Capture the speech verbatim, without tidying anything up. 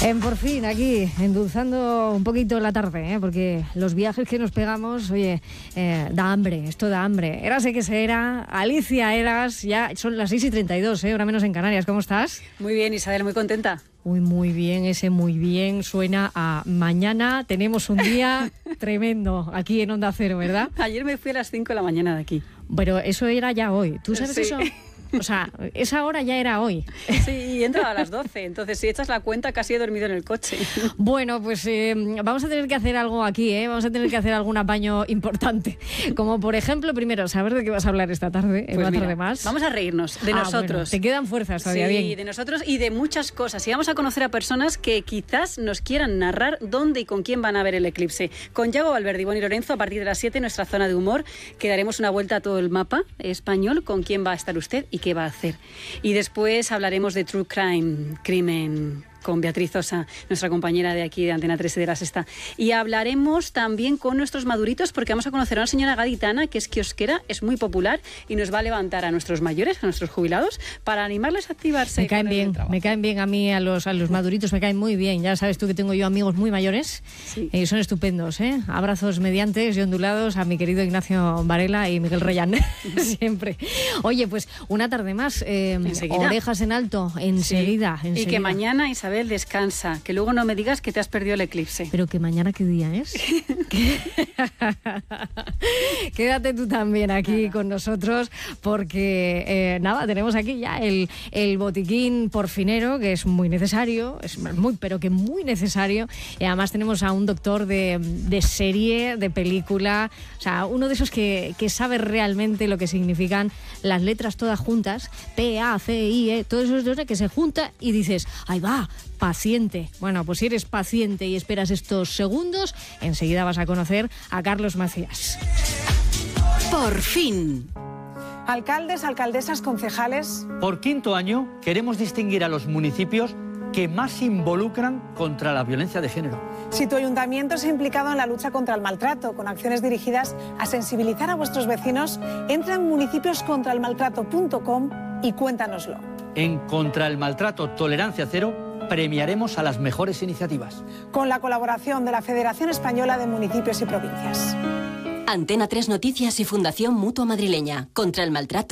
En Por Fin, aquí, endulzando un poquito la tarde, ¿eh? Porque los viajes que nos pegamos, oye, eh, da hambre, esto da hambre. Érase que se era, Alicia Eras, ya son las seis y treinta y dos, ¿eh? Ahora menos en Canarias. ¿Cómo estás? Muy bien, Isabel, muy contenta. Uy, muy bien, ese muy bien suena a mañana. Tenemos un día tremendo aquí en Onda Cero, ¿verdad? Ayer me fui a las cinco de la mañana de aquí. Pero eso era ya hoy. ¿Tú sabes Sí. eso? O sea, esa hora ya era hoy. Sí, y entraba a las doce, entonces si echas la cuenta casi he dormido en el coche. Bueno, pues eh, vamos a tener que hacer algo aquí, ¿eh? Vamos a tener que hacer algún apaño importante. Como por ejemplo, primero, saber de qué vas a hablar esta tarde, en Pues una mira, tarde más. Vamos a reírnos de Ah, nosotros. Bueno, te quedan fuerzas todavía, Sí, bien. de nosotros y de muchas cosas. Y vamos a conocer a personas que quizás nos quieran narrar dónde y con quién van a ver el eclipse. Con Yago Valverde y Bonnie Lorenzo, a partir de las siete, en nuestra zona de humor, que daremos una vuelta a todo el mapa español, con quién va a estar usted y qué va a hacer. Y después hablaremos de True Crime, crimen, con Beatriz Sosa, nuestra compañera de aquí de Antena tres y de La Sexta. Y hablaremos también con nuestros maduritos, porque vamos a conocer a una señora gaditana que es kiosquera, es muy popular y nos va a levantar a nuestros mayores, a nuestros jubilados, para animarles a activarse. Me caen bien, me caen bien a mí, a los, a los maduritos, me caen muy bien. Ya sabes tú que tengo yo amigos muy mayores, Sí. y son estupendos, ¿eh? Abrazos mediantes y ondulados a mi querido Ignacio Varela y Miguel Reyán, siempre. Oye, pues una tarde más, eh, orejas en alto, enseguida, Sí. enseguida. Y que mañana, Isabel, descansa, que luego no me digas que te has perdido el eclipse. Pero que mañana qué día es. Quédate tú también aquí nada. con nosotros, porque eh, nada, tenemos aquí ya el, el botiquín porfinero, que es muy necesario, es muy, pero que muy necesario. Y además tenemos a un doctor de, de serie, de película, o sea, uno de esos que, que sabe realmente lo que significan las letras todas juntas, P, A, C, I, E, todo eso es que se junta y dices, ahí va, paciente. Bueno, pues si eres paciente y esperas estos segundos, enseguida vas a conocer a Carlos Macías. Por fin. Alcaldes, alcaldesas, concejales. Por quinto año queremos distinguir a los municipios que más se involucran contra la violencia de género. Si tu ayuntamiento se ha implicado en la lucha contra el maltrato, con acciones dirigidas a sensibilizar a vuestros vecinos, entra en municipios contra el maltrato punto com y cuéntanoslo. En Contra el Maltrato Tolerancia Cero premiaremos a las mejores iniciativas. Con la colaboración de la Federación Española de Municipios y Provincias. Antena tres Noticias y Fundación Mutua Madrileña. Contra el Maltrato.